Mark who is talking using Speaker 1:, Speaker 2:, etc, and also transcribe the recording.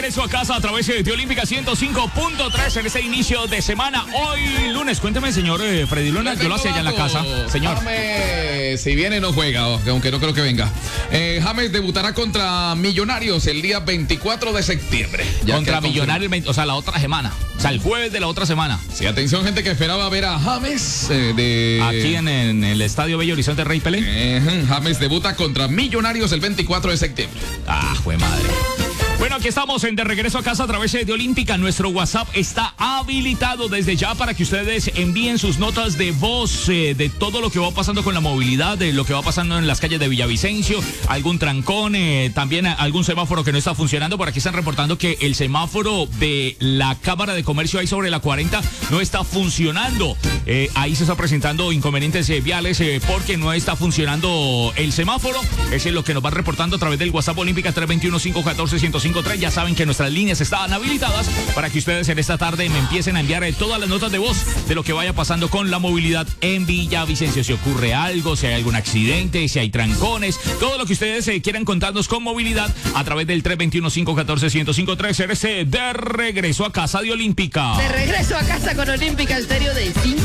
Speaker 1: Regreso a casa a través de Olímpica 105.3 en este inicio de semana. Hoy lunes, cuénteme, señor Freddy Luna, yo lo hacía allá en la casa. Señor.
Speaker 2: James, si viene no juega, aunque no creo que venga. James debutará contra Millonarios el día 24 de septiembre.
Speaker 1: Contra Millonarios, o sea, la otra semana. O sea, el jueves de la otra semana.
Speaker 2: Sí, atención, gente que esperaba ver a James
Speaker 1: aquí en el Estadio Bello Horizonte Rey Pelé.
Speaker 2: James debuta contra Millonarios el 24 de septiembre.
Speaker 1: Fue madre. Bueno, aquí estamos de regreso a casa a través de Olímpica. Nuestro WhatsApp está habilitado desde ya para que ustedes envíen sus notas de voz de todo lo que va pasando con la movilidad, de lo que va pasando en las calles de Villavicencio, algún trancón, también algún semáforo que no está funcionando. Por aquí están reportando que el semáforo de la Cámara de Comercio ahí sobre la 40 no está funcionando. Ahí se está presentando inconvenientes viales porque no está funcionando el semáforo. Eso es lo que nos va reportando a través del WhatsApp Olímpica 321-514-1053. Ya saben que nuestras líneas están habilitadas para que ustedes en esta tarde me empiecen a enviar todas las notas de voz de lo que vaya pasando con la movilidad en Villavicencio. Si ocurre algo, si hay algún accidente, si hay trancones, todo lo que ustedes quieran contarnos con movilidad a través del 321-514-1053. Eres de regreso a casa de Olímpica.
Speaker 3: De regreso a casa con Olímpica, el serio de 5.